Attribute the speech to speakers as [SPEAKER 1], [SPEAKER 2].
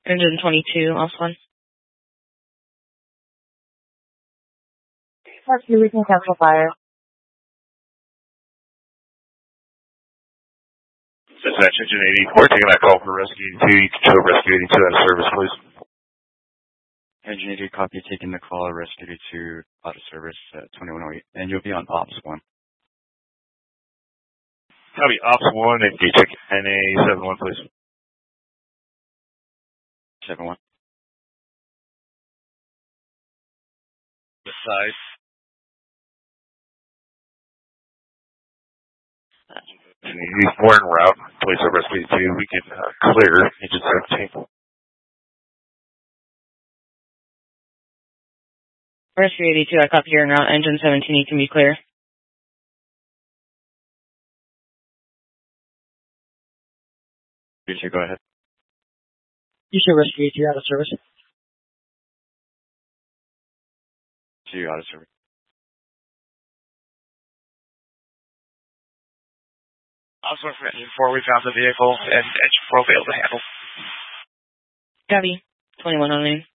[SPEAKER 1] Engine 22, off 1.
[SPEAKER 2] Rescue, we can cancel fire.
[SPEAKER 3] Dispatch Engine 84, taking that call for Rescue 82. You can show Rescue 82 out of service, please.
[SPEAKER 4] Engine 80, copy, taking the call, Rescue 82 out of service at 2108, and you'll be on Ops 1.
[SPEAKER 3] Copy, Ops 1, and you check NA 71, please.
[SPEAKER 4] 71.
[SPEAKER 3] The size. He's more en route. Police at Rescue 2. We can clear Engine 17.
[SPEAKER 1] Rescue 82, I copy your route. Engine 17, you can be clear.
[SPEAKER 4] You go ahead.
[SPEAKER 2] You should Rescue 82 out of service.
[SPEAKER 4] 2 out of service.
[SPEAKER 3] Also for Engine 4, we found the vehicle, and Engine 4 will be able to handle.
[SPEAKER 1] Copy. 2109.